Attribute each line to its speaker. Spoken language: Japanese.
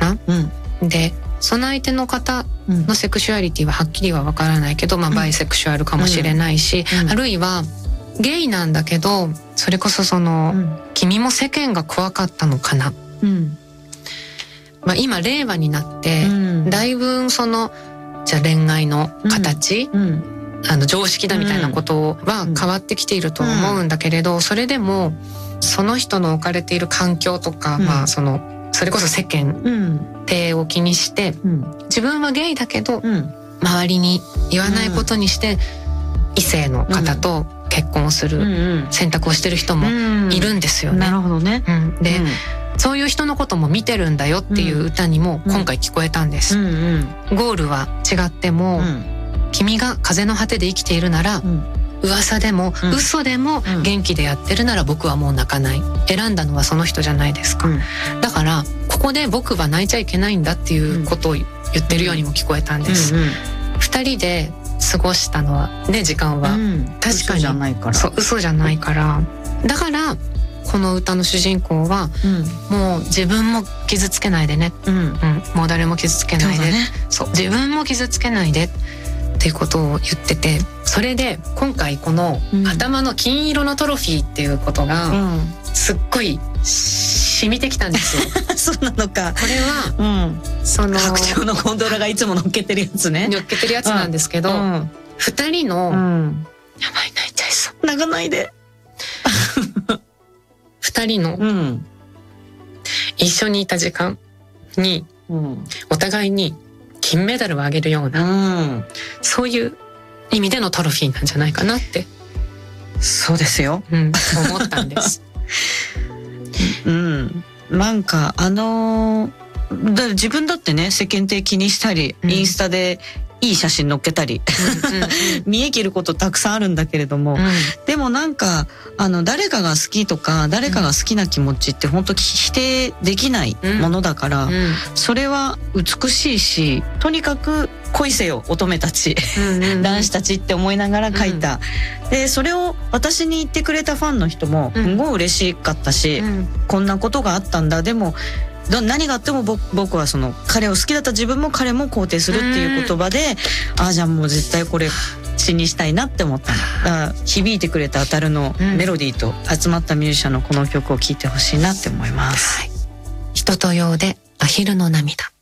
Speaker 1: 方、でその相手の方のセクシュアリティははっきりはわからないけど、バイセクシュアルかもしれないし、あるいはゲイなんだけど、それこそ君も世間が怖かったのかな、今令和になって、だいぶじゃあ恋愛の形、常識だみたいなことは変わってきていると思うんだけれど、それでもその人の置かれている環境とか、それこそ世間体を気にして、自分はゲイだけど、周りに言わないことにして、異性の方と結婚する選択をしてる人もいるんですよね。
Speaker 2: なるほどね。
Speaker 1: で、そういう人のことも見てるんだよっていう歌にも今回聞こえたんです。ゴールは違っても、君が風の果てで生きているなら、噂でも嘘でも元気でやってるなら僕はもう泣かない。選んだのはその人じゃないですか。だからここで僕は泣いちゃいけないんだっていうことを言ってるようにも聞こえたんです。二人で過ごしたのはね、時間は確かに嘘じゃないから、だからこの歌の主人公は、もう自分も傷つけないでね、もう誰も傷つけないで、自分も傷つけないでっていうことを言ってて、それで今回この頭の金色のトロフィーっていうことがすっごい染みてきたんですよ。
Speaker 2: そうなのか。
Speaker 1: これは、
Speaker 2: 白鳥のゴンドラがいつも乗っけてるやつね。
Speaker 1: 乗っけてるやつなんですけど、二人の、やばい、泣いちゃいそう。
Speaker 2: 泣かないで。
Speaker 1: 二人の、一緒にいた時間に、お互いに金メダルをあげるような、そういう意味でのトロフィーなんじゃないかなって。
Speaker 2: そうですよ。
Speaker 1: 思ったんです。
Speaker 2: なんか自分だってね、世間体気にしたり、インスタでいい写真載っけたり見え切ることたくさんあるんだけれども、でもなんか誰かが好きとか誰かが好きな気持ちって本当否定できないものだから、それは美しいし、とにかく恋せよ乙女たち、男子たちって思いながら書いた。でそれを私に言ってくれたファンの人もすごい嬉しかったし、こんなことがあったんだ、でも何があっても僕は彼を好きだった自分も彼も肯定するっていう言葉で、じゃあもう絶対これ詩にしたいなって思ったの。だから響いてくれたあたるのメロディーと集まったミュージシャンのこの曲を聴いてほしいなって思います。
Speaker 1: 人とようでアヒルの涙。